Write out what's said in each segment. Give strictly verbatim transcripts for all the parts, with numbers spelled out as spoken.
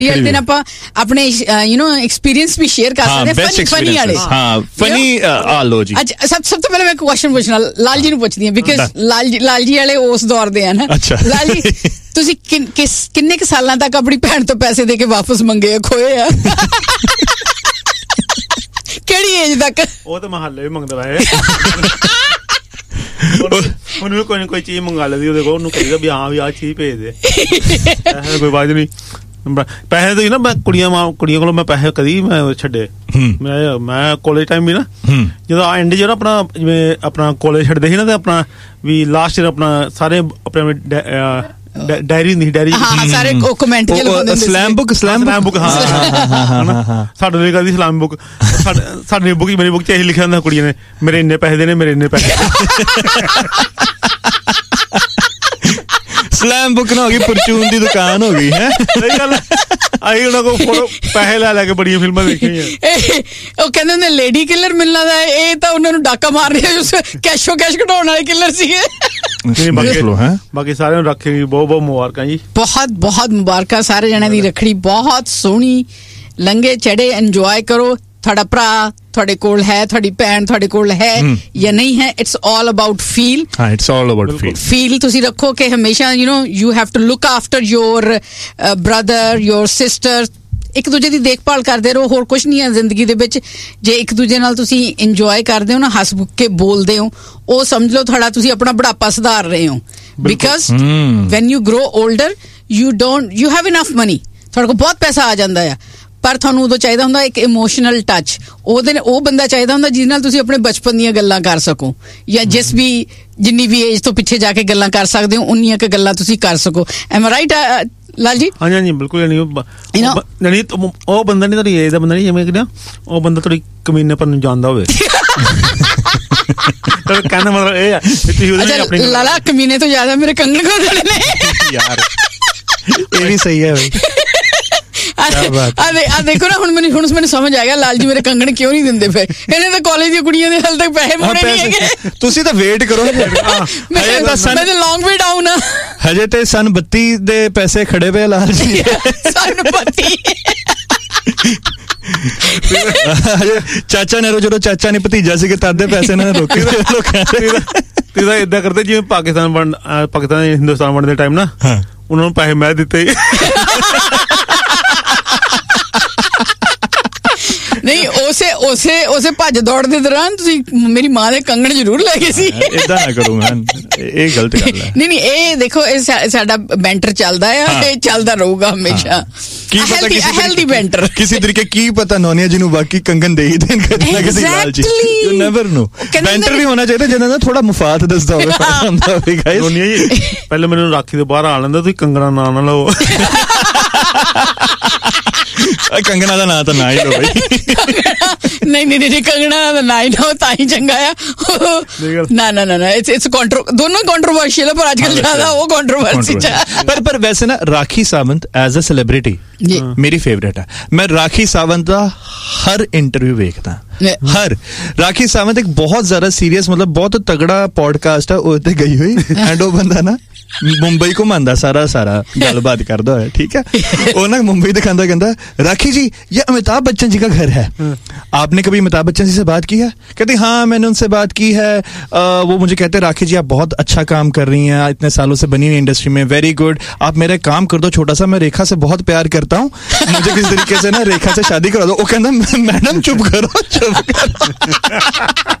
ਵਾਲੇ ਦਿਨ ਆਪਾਂ ਆਪਣੇ you know experience we share ਕਰ ਸਕਦੇ ਫਨੀ ਫਨੀ ਵਾਲੇ ਹਾਂ ਫਨੀ ਆ ਲੋ ਜੀ। ਅੱਜ ਸਭ ਸਭ ਤੋਂ ਪਹਿਲਾਂ ਮੈਂ ਇੱਕ ਕੁਐਸਚਨ ਪੁੱਛਣਾ ਲਾਲ ਜੀ ਨੂੰ ਪੁੱਛਦੀ ਹਾਂ ਬਿਕਾਜ਼ ਲਾਲ ਜੀ ਲਾਲ ਜੀ ਵਾਲੇ ਉਸ ਦੌਰ ਦੇ ਹਨ। ਲਾਲ ਜੀ ਤੁਸੀਂ ਕਿਸ ਕਿੰਨੇ ਕੁ ਸਾਲਾਂ ਤੱਕ ਆਪਣੀ ਭੈਣ ਤੋਂ ਪੈਸੇ ਦੇ ਕੇ ਵਾਪਸ ਮੰਗੇ ਆ ਖੋਏ ਆ ਕਿਹੜੀ ਏਜ ਤੱਕ? ਉਹ ਤਾਂ ਮੈਂ ਹਾਲੇ ਵੀ ਮੰਗਦਾ ਹੈ ਉਹਨੂੰ ਵੀ ਕੋਈ ਨਾ ਕੋਈ ਚੀਜ਼ ਮੰਗਾ ਲੈਂਦੀ ਉਹਦੇ ਕੋਲ ਉਹਨੂੰ ਕਹੀਦਾ ਵੀ ਹਾਂ ਵੀ ਆਹ ਚੀਜ਼ ਭੇਜ ਦੇ ਕੋਈ ਬਾਤ ਨਹੀਂ। ਪੈਸੇ ਤਾਂ ਨਾ ਮੈਂ ਕੁੜੀਆਂ ਕੁੜੀਆਂ ਕੋਲੋਂ ਮੈਂ ਪੈਸੇ ਕਦੀ ਮੈਂ ਛੱਡੇ ਮੈਂ ਮੈਂ ਕਾਲਜ ਟਾਈਮ ਵੀ ਨਾ ਜਦੋਂ ਐਂਡ ਜਿਹੜਾ ਆਪਣਾ ਜਿਵੇਂ ਆਪਣਾ ਕਾਲਜ ਛੱਡਦੇ ਸੀ ਨਾ ਤੇ ਆਪਣਾ ਵੀ ਲਾਸਟ ਈਅਰ ਆਪਣਾ ਸਾਰੇ ਆਪਣੇ ਡਾਇਰੀ ਹੁੰਦੀ ਸੀ ਡਾਇਰੀ ਸਾਰੇ comment slam book slam book ਹਾਂ ਸਾਡੇ ਲਈ ਕਦੀ ਸਲੈਮ ਬੁੱਕ ਸਾਡੀ ਬੁੱਕ ਮੇਰੀ ਬੁੱਕ 'ਚ ਇਹੀ ਲਿਖਿਆ ਹੁੰਦਾ ਕੁੜੀਆਂ ਨੇ ਮੇਰੇ ਇੰਨੇ ਪੈਸੇ ਦੇਣੇ ਮੇਰੇ ਇੰਨੇ ਪੈਸੇ। ਸਲੈਮ ਬੁੱਕ ਨਾ ਹੋ ਗਈ ਪਰਚੂਨ ਦੀ ਦੁਕਾਨ ਹੋ ਗਈ ਹੈ। ਸਹੀ ਗੱਲ ਆਹੀ ਉਹਨਾਂ ਕੋਲ ਫੋਟੋ ਪੈਸੇ ਲੈ ਲੈ ਕੇ ਬੜੀਆਂ ਫਿਲਮਾਂ ਦੇਖੀਆਂ। ਉਹ ਕਹਿੰਦੇ ਨੇ ਲੇਡੀ ਕਿਲਰ ਮਿਲਣਾ ਦਾ ਇਹ ਤਾਂ ਉਹਨਾਂ ਨੂੰ ਡਾਕਾ ਮਾਰ ਰਿਹਾ ਕੈਸ਼ੋ ਕੈਸ਼ ਕਢਾਉਣ ਵਾਲੇ ਕਿਲਰ ਸੀਗੇ। ਬਾਕੀ ਸਾਰਿਆਂ ਨੂੰ ਰੱਖੀ ਬਹੁਤ ਬਹੁਤ ਮੁਬਾਰਕਾਂ ਜੀ। ਬਹੁਤ ਬਹੁਤ ਮੁਬਾਰਕਾਂ ਸਾਰੇ ਜਣਿਆਂ ਦੀ ਰੱਖੜੀ ਬਹੁਤ ਸੋਹਣੀ ਲੰਘੇ ਚੜੇ ਇੰਜੋਏ ਕਰੋ। ਤੁਹਾਡਾ ਭਰਾ ਤੁਹਾਡੇ ਕੋਲ ਹੈ ਤੁਹਾਡੀ ਭੈਣ ਤੁਹਾਡੇ ਕੋਲ ਹੈ ਜਾਂ ਨਹੀਂ ਹੈ ਇਟਸ ਆਲ ਅਬਾਊਟ ਫੀਲ। ਹਾਂ it's all about feel feel ਤੁਸੀਂ ਰੱਖੋ ਕਿ ਹਮੇਸ਼ਾ you know you have to look after your brother your sister ਇੱਕ ਦੂਜੇ ਦੀ ਦੇਖਭਾਲ ਕਰਦੇ ਰਹੋ। ਹੋਰ ਕੁਛ ਨਹੀਂ ਹੈ ਜ਼ਿੰਦਗੀ ਦੇ ਵਿੱਚ। ਜੇ ਇੱਕ ਦੂਜੇ ਨਾਲ ਤੁਸੀਂ ਇੰਜੋਏ ਕਰਦੇ ਹੋ ਨਾ ਹੱਸ ਕੇ ਬੋਲਦੇ ਹੋ ਉਹ ਸਮਝ ਲਓ ਤੁਹਾਡਾ ਤੁਸੀਂ ਆਪਣਾ ਬੁਢਾਪਾ ਸੁਧਾਰ ਰਹੇ ਹੋ because when you grow ਓਲਡਰ you don't you have enough money ਤੁਹਾਡੇ ਕੋਲ ਬਹੁਤ ਪੈਸਾ ਆ ਜਾਂਦਾ ਆ ਪਰ ਤੁਹਾਨੂੰ ਉਦੋਂ ਚਾਹੀਦਾ ਹੁੰਦਾ ਇੱਕ ਇਮੋਸ਼ਨਲ ਟੱਚ ਉਹਦੇ ਉਹ ਬੰਦਾ ਚਾਹੀਦਾ ਹੁੰਦਾ ਜਿਹਦੇ ਨਾਲ ਤੁਸੀਂ ਆਪਣੇ ਬਚਪਨ ਦੀਆਂ ਗੱਲਾਂ ਕਰ ਸਕੋ ਜਾਂ ਜਿਸ ਵੀ ਜਿੰਨੀ ਵੀ ਏਜ ਤੋਂ ਪਿੱਛੇ ਜਾ ਕੇ ਗੱਲਾਂ ਕਰ ਸਕਦੇ ਹੋ ਉਨੀਆਂ ਕੁ ਗੱਲਾਂ ਤੁਸੀਂ ਕਰ ਸਕੋ। M I right Lal ji? ਹਾਂਜੀ ਹਾਂਜੀ ਬਿਲਕੁਲ ਨਹੀਂ ਉਹ ਬੰਦਾ ਨਹੀਂ ਤੁਹਾਡੀ ਏਜ ਦਾ ਬੰਦਾ ਨਹੀਂ ਜਿਵੇਂ ਕਿ ਉਹ ਬੰਦਾ ਤੁਹਾਡੀ ਕਮੀਨੇ ਪਰ ਨੂੰ ਜਾਣਦਾ ਹੋਵੇ। ਕਹਿਣਾ ਮਤਲਬ ਇਹ ਆ ਲਾਲਾ ਕਮੀਨੇ ਤੋਂ ਜ਼ਿਆਦਾ ਮੇਰੇ ਕੰਗਣ ਖੋਲ ਰਹੇ ਨੇ ਯਾਰ ਇਹ ਵੀ ਸਹੀ ਹੈ ਬਈ। ਆ ਦੇਖੋ ਨਾ ਹੁਣ ਮੈਨੂੰ ਹੁਣ ਮੈਨੂੰ ਸਮਝ ਆ ਗਿਆ ਲਾਲ ਜੀ ਮੇਰੇ ਕੰਗਣ ਕਿਉਂ ਨਹੀਂ ਦਿੰਦੇ ਪਏ। ਇਹਨੇ ਤਾਂ ਕਾਲਜ ਦੀਆਂ ਕੁੜੀਆਂ ਦੇ ਹਾਲ ਤੱਕ ਪੈਸੇ ਮੋੜੇ ਨਹੀਂ ਹੈਗੇ। ਤੁਸੀਂ ਤਾਂ ਵੇਟ ਕਰੋ ਹਜੇ ਤਾਂ ਸਨ ਲੌਂਗ ਵੇ ਡਾਊਨ ਆ ਹਜੇ ਤੇ ਸਨ ਬੱਤੀ ਦੇ ਪੈਸੇ ਖੜੇ ਪਏ ਲਾਲ ਜੀ ਸਨ ਬੱਤੀ। ਚਾਚਾ ਨੇ ਜਦੋਂ ਚਾਚਾ ਨੇ ਭਤੀਜਾ ਸੀ ਕਿ ਤਦ ਦੇ ਪੈਸੇ ਇਹਨਾਂ ਨੇ ਰੋਕੇ ਲੋਕਾਂ ਤੇ ਤਾਂ ਏਦਾਂ ਕਰਦੇ ਜਿਵੇਂ ਪਾਕਿਸਤਾਨ ਬਣ ਪਾਕਿਸਤਾਨ ਹਿੰਦੁਸਤਾਨ ਬਣਦੇ ਟਾਈਮ ਨਾ ਉਹਨਾਂ ਨੂੰ ਪੈਸੇ ਮੈਂ ਦਿੱਤੇ ਨਹੀਂ ਉਸੇ ਉਸੇ ਉਸੇ ਭੱਜ ਦੌੜ ਦੇ ਦੌਰਾਨ ਤੁਸੀਂ ਮੇਰੀ ਮਾਂ ਦੇ ਕੰਗਣ ਜ਼ਰੂਰ ਲੈ ਗਏ ਸੀ। ਏਦਾਂ ਨਾ ਕਰੋ ਮੈਂ ਇਹ ਗਲਤ ਗੱਲ ਹੈ। ਨਹੀਂ ਨਹੀਂ ਇਹ ਦੇਖੋ ਇਹ ਸਾਡਾ ਬੈਂਟਰ ਚੱਲਦਾ ਆ ਇਹ ਚੱਲਦਾ ਰਹੂਗਾ ਹਮੇਸ਼ਾ। ਕੀ ਪਤਾ ਹੈਲਦੀ ਬੈਂਟਰ ਕਿਸੇ ਤਰੀਕੇ ਕੀ ਪਤਾ ਨੋਨੀਆ ਜੀ ਨੂੰ ਬਾਕੀ ਕੰਗਣ ਦੇ ਹੀ ਦੇਣ ਕਦੇ ਨਾ ਕਿਸੇ Lal ji you never know. ਬੈਂਟਰ ਵੀ ਹੋਣਾ ਚਾਹੀਦਾ ਜਿਹਨਾਂ ਦਾ ਥੋੜਾ ਮੁਫਾਤ ਦੱਸਦਾ ਹੋਵੇ। ਨੋਨੀਆ ਜੀ ਪਹਿਲਾਂ ਮੈਨੂੰ ਰਾਖੀ ਦੇ ਬਾਹਰ ਆ ਲੈਂਦਾ ਤੁਸੀਂ ਕੰਗਣਾ ਨਾ ਨਾ ਲਓ। ਕੰਗਣਾ ਦਾ ਨਾਂ ਤਾਂ ਨਾ ਹੀ ਲਓ ਬਈ। ਨਹੀਂ ਨਹੀਂ ਨਹੀਂ ਕੰਗਣਾ ਦਾ ਨਾ ਹੀ ਲਓ ਤਾਂ ਹੀ ਚੰਗਾ ਆ। ਨਾ ਨਾ ਨਾ ਇਟਸ ਇਟਸ ਕੰਟਰੋ ਦੋਨੋਂ ਕੰਟਰੋਵਰਸ਼ੀਅਲ ਹੈ ਪਰ ਅੱਜ ਕੱਲ੍ਹ ਜ਼ਿਆਦਾ ਉਹ ਕੰਟਰੋਵਰਸੀ ਚ ਪਰ ਪਰ ਵੈਸੇ ਨਾ Rakhi Sawant as a celebrity ਮੇਰੀ ਫੇਵਰੇਟ ਹੈ। ਮੈਂ ਰਾਖੀ ਸਾਵੰਤ ਦਾ ਹਰ ਇੰਟਰਵਿਊ ਵੇਖਦਾ ਹਰ। ਰਾਖੀ ਸਾਵੰਤ ਇੱਕ ਬਹੁਤ ਜ਼ਿਆਦਾ ਸੀਰੀਅਸ ਮਤਲਬ ਬਹੁਤ ਤਗੜਾ ਪੋਡਕਾਸਟ ਆ ਉਹ ਤੇ ਗਈ ਹੋਈ ਐਂਡ ਉਹ ਬੰਦਾ ਨਾ ਮੁੰਬਈ ਘੁਮਾਉਂਦਾ ਸਾਰਾ ਸਾਰਾ ਗੱਲਬਾत करता है ठीक है। वो ना मुंबई दिखाता कहता राखी जी ये अमिताभ बच्चन जी का घर है आपने कभी अमिताभ बच्चन जी से बात की है? कहती हाँ मैंने उनसे बात की है आ, वो मुझे कहते राखी जी आप बहुत अच्छा काम कर रही हैं इतने सालों से बनी हुई इंडस्ट्री में वेरी गुड आप मेरा काम कर दो छोटा सा मैं रेखा से बहुत प्यार करता हूँ मुझे किस तरीके से ना रेखा से शादी करा दो। वो कहता मैडम चुप करो चुप करो।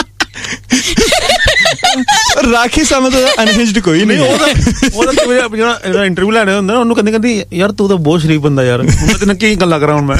ਰਾਖੀ ਸਾਵੰਤ ਦਾ ਅਨਹਿੰਜਡ ਕੋਈ ਨਹੀਂ। ਉਹਦਾ ਜਿਹੜਾ ਇੰਟਰਵਿਊ ਲੈਣੇ ਹੁੰਦਾ ਉਹਨੂੰ ਕਹਿੰਦੀ ਕਹਿੰਦੀ ਯਾਰ ਤੂੰ ਤਾਂ ਬਹੁਤ ਸ਼ਰੀਫ ਬੰਦਾ ਯਾਰ ਮੈਂ ਤੈਨੂੰ ਕੀ ਗੱਲਾਂ ਕਰਾਂ ਹੁਣ ਮੈਂ।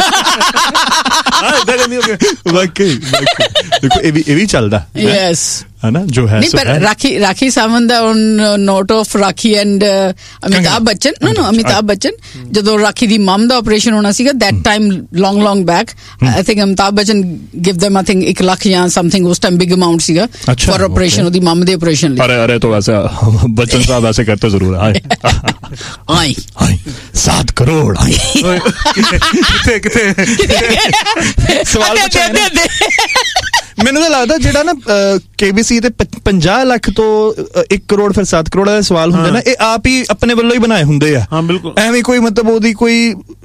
ਵਾਕਈ ਦੇਖੋ ਇਹ ਵੀ ਇਹ ਵੀ ਚੱਲਦਾ ਯੈਸ है ना जो है नहीं पर राखी Rakhi Sawant on note of rakhi and Amitabh Bachchan no no Amitabh Bachchan ਜਦੋਂ ਰਾਖੀ ਦੀ ਮਮ ਦਾ ਆਪਰੇਸ਼ਨ ਹੋਣਾ ਸੀਗਾ that time long long back I think Amitabh Bachchan give them I think ਇੱਕ ਲੱਖ ਜਾਂ something ਉਸ time big amount ਸੀਗਾ for operation ਉਹਦੀ ਮਮ ਦੇ ਆਪਰੇਸ਼ਨ ਲਈ। अरे अरे तो वैसे बच्चन साहब ऐसे करते जरूर आए आए आए सात करोड़ आए कितने कितने सवाल पूछा ਮੈਨੂੰ ਤਾਂ ਲੱਗਦਾ ਜਿਹੜਾ ਨਾ ਕੇਬੀਸੀ ਤੇ ਪੰਜਾਹ ਲੱਖ ਤੋਂ ਇੱਕ ਕਰੋੜ ਫਿਰ ਸੱਤ ਕਰੋੜ ਦੇ ਸਵਾਲ ਹੁੰਦੇ ਨਾ, ਇਹ ਆਪ ਹੀ ਆਪਣੇ ਵੱਲੋਂ ਹੀ ਬਣਾਏ ਹੁੰਦੇ ਆ। ਹਾਂ ਬਿਲਕੁਲ, ਐਵੇਂ ਕੋਈ ਮਤਲਬ ਉਹਦੀ ਕੋਈ